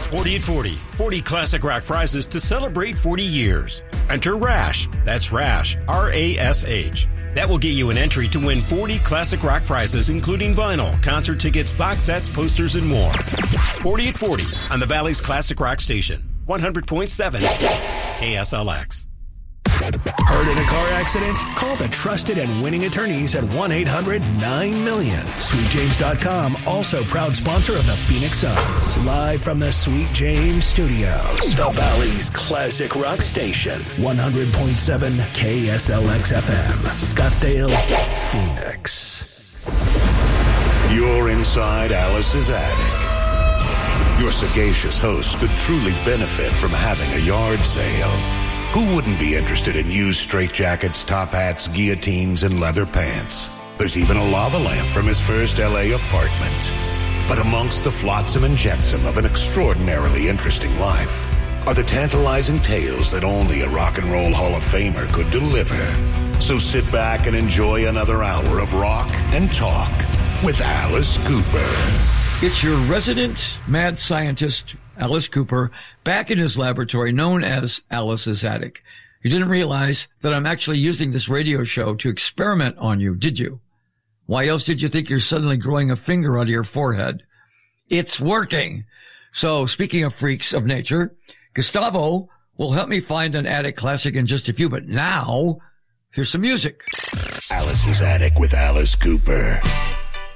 40 at 40. 40 classic rock prizes to celebrate 40 years. Enter RASH. That's RASH. R-A-S-H. That will get you an entry to win 40 classic rock prizes, including vinyl, concert tickets, box sets, posters, and more. 40 at 40 on the Valley's Classic Rock Station. 100.7 KSLX. Hurt in a car accident? Call the trusted and winning attorneys at 1-800-9-MILLION. SweetJames.com, also proud sponsor of the Phoenix Suns. Live from the Sweet James Studios, the Valley's Classic Rock Station. 100.7 KSLX FM, Scottsdale, Phoenix. You're inside Alice's attic. Your sagacious host could truly benefit from having a yard sale. Who wouldn't be interested in used straitjackets, top hats, guillotines, and leather pants? There's even a lava lamp from his first L.A. apartment. But amongst the flotsam and jetsam of an extraordinarily interesting life are the tantalizing tales that only a rock and roll Hall of Famer could deliver. So sit back and enjoy another hour of rock and talk with Alice Cooper. It's your resident mad scientist, Alice Cooper, back in his laboratory known as Alice's Attic. You didn't realize that I'm actually using this radio show to experiment on you, did you? Why else did you think you're suddenly growing a finger out of your forehead? It's working. So speaking of freaks of nature, Gustavo will help me find an attic classic in just a few, but now here's some music. Alice's Attic with Alice Cooper.